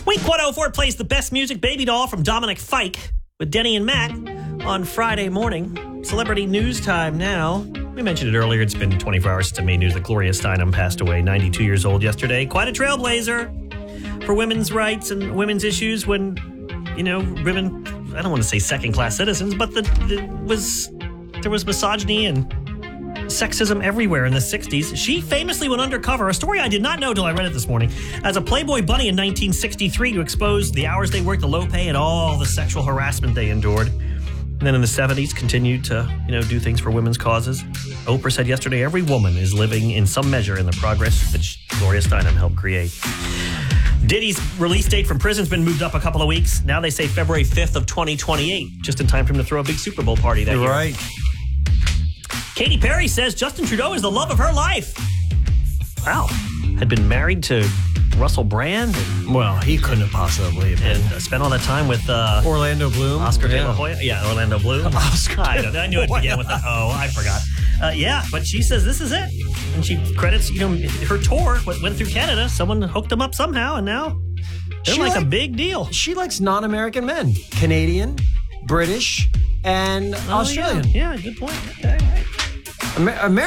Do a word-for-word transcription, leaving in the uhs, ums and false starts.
Wink one oh four plays the best music, Baby Doll from Dominic Fike with Denny and Matt on Friday morning. Celebrity news time now. We mentioned it earlier. It's been twenty-four hours since it made news that Gloria Steinem passed away, ninety-two years old yesterday. Quite a trailblazer for women's rights and women's issues when, you know, women, I don't want to say second-class citizens, but the, the was there was misogyny and sexism everywhere in the sixties. She famously went undercover, a story I did not know till I read it this morning, as a Playboy bunny in nineteen sixty-three to expose the hours they worked, the low pay, and all the sexual harassment they endured. And then in the seventies, continued to, you know, do things for women's causes. Oprah said yesterday, every woman is living in some measure in the progress that Gloria Steinem helped create. Diddy's release date from prison's been moved up a couple of weeks. Now they say February fifth of twenty twenty-eight, just in time for him to throw a big Super Bowl party that You're year. right. Katy Perry says Justin Trudeau is the love of her life. Wow. Had been married to Russell Brand. And, Well, he couldn't have possibly have been. and uh, spent all that time with uh, Orlando Bloom. Oscar de yeah. la Hoya. Yeah, Orlando Bloom. Oscar I, don't, I knew it began with an O. I forgot. Uh, yeah, but she says this is it. And she credits, you know, her tour went went through Canada. Someone hooked them up somehow, and now they're She like, a like- big deal. She likes non-American men. Canadian, British, and Oh, Australian. Yeah, yeah, good point. Okay, right. Amer-